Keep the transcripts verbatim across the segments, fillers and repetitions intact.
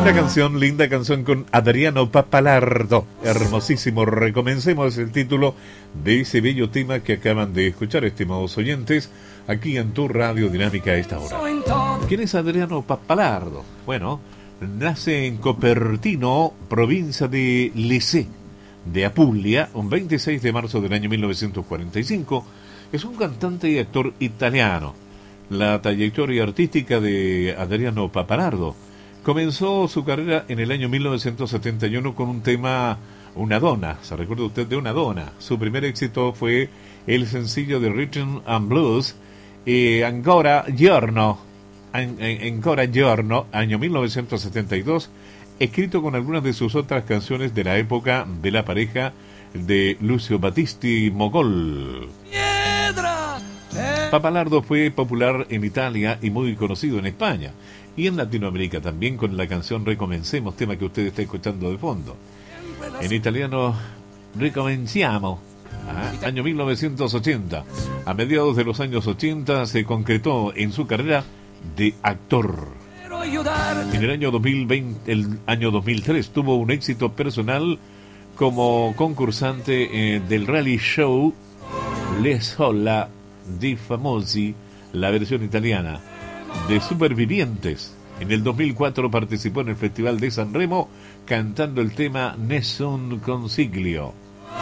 Linda canción, linda canción con Adriano Pappalardo. Hermosísimo. Recomencemos el título de ese bello tema que acaban de escuchar, estimados oyentes, aquí en tu Radio Dinámica a esta hora. ¿Quién es Adriano Pappalardo? Bueno, nace en Copertino, provincia de Lecce, de Apulia, un veintiséis de marzo del año mil novecientos cuarenta y cinco. Es un cantante y actor italiano. La trayectoria artística de Adriano Pappalardo comenzó su carrera en el año mil novecientos setenta y uno con un tema, Una Donna. ¿Se recuerda usted de Una Donna? Su primer éxito fue el sencillo de Rhythm and Blues, eh, Ancora Giorno, An- Ancora Giorno, año mil novecientos setenta y dos, escrito con algunas de sus otras canciones de la época de la pareja de Lucio Battisti Mogol. Pappalardo fue popular en Italia y muy conocido en España y en Latinoamérica también con la canción Recomencemos, tema que usted está escuchando de fondo. En italiano, Ricominciamo, ah, año mil novecientos ochenta. A mediados de los años ochenta se concretó en su carrera de actor. En el año dos mil veinte, el año dos mil tres tuvo un éxito personal como concursante eh, del reality show Les Sola di Famosi, la versión italiana de Supervivientes. En el dos mil cuatro participó en el Festival de San Remo cantando el tema Nessun Consiglio.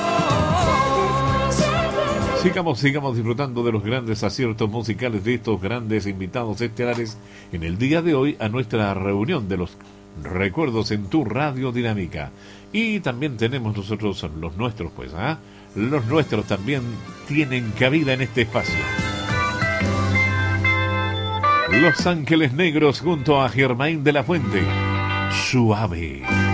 Sigamos, sigamos disfrutando de los grandes aciertos musicales de estos grandes invitados estelares en el día de hoy a nuestra reunión de los recuerdos en tu Radio Dinámica. Y también tenemos nosotros los nuestros, pues, ¿ah? ¿eh? Los nuestros también tienen cabida en este espacio. Los Ángeles Negros junto a Germain de la Fuente. Suave.